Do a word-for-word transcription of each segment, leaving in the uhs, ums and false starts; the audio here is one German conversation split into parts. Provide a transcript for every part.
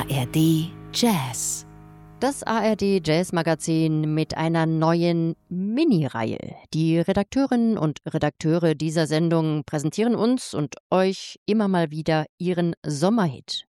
R D Jazz. Das A R D Jazz Magazin mit einer neuen Mini-Reihe. Die Redakteurinnen und Redakteure dieser Sendung präsentieren uns und euch immer mal wieder ihren Sommerhit.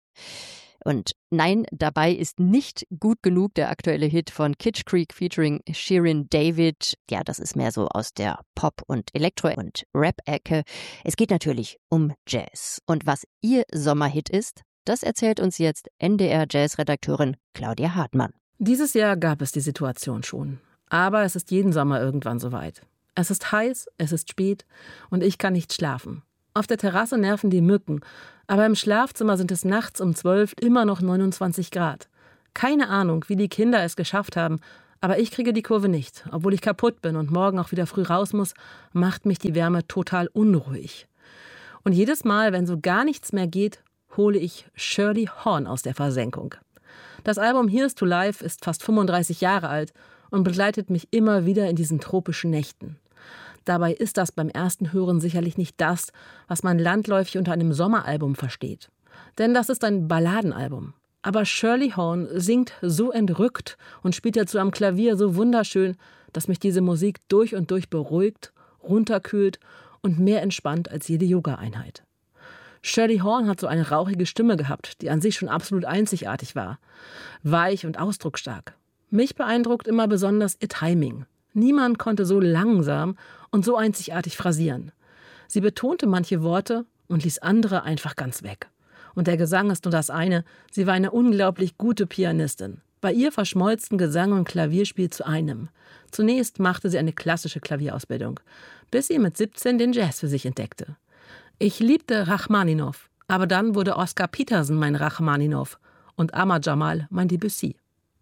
Und nein, dabei ist nicht gut genug der aktuelle Hit von Kitsch Creek featuring Shirin David. Ja, das ist mehr so aus der Pop- und Elektro- und Rap-Ecke. Es geht natürlich um Jazz. Und was ihr Sommerhit ist, das erzählt uns jetzt N D R-Jazz-Redakteurin Claudia Hartmann. Dieses Jahr gab es die Situation schon. Aber es ist jeden Sommer irgendwann soweit. Es ist heiß, es ist spät und ich kann nicht schlafen. Auf der Terrasse nerven die Mücken, aber im Schlafzimmer sind es nachts um zwölf immer noch neunundzwanzig Grad. Keine Ahnung, wie die Kinder es geschafft haben, aber ich kriege die Kurve nicht. Obwohl ich kaputt bin und morgen auch wieder früh raus muss, macht mich die Wärme total unruhig. Und jedes Mal, wenn so gar nichts mehr geht, hole ich Shirley Horn aus der Versenkung. Das Album Here's to Life ist fast fünfunddreißig Jahre alt und begleitet mich immer wieder in diesen tropischen Nächten. Dabei ist das beim ersten Hören sicherlich nicht das, was man landläufig unter einem Sommeralbum versteht. Denn das ist ein Balladenalbum. Aber Shirley Horn singt so entrückt und spielt dazu am Klavier so wunderschön, dass mich diese Musik durch und durch beruhigt, runterkühlt und mehr entspannt als jede Yoga-Einheit. Shirley Horn hat so eine rauchige Stimme gehabt, die an sich schon absolut einzigartig war. Weich und ausdrucksstark. Mich beeindruckt immer besonders ihr Timing. Niemand konnte so langsam und so einzigartig phrasieren. Sie betonte manche Worte und ließ andere einfach ganz weg. Und der Gesang ist nur das eine, sie war eine unglaublich gute Pianistin. Bei ihr verschmolzen Gesang und Klavierspiel zu einem. Zunächst machte sie eine klassische Klavierausbildung, bis sie mit siebzehn den Jazz für sich entdeckte. Ich liebte Rachmaninow, aber dann wurde Oscar Peterson mein Rachmaninow und Ahmad Jamal mein Debussy.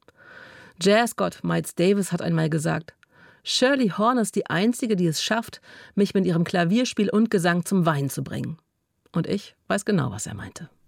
Jazzgott Miles Davis hat einmal gesagt, Shirley Horn ist die Einzige, die es schafft, mich mit ihrem Klavierspiel und Gesang zum Weinen zu bringen. Und ich weiß genau, was er meinte.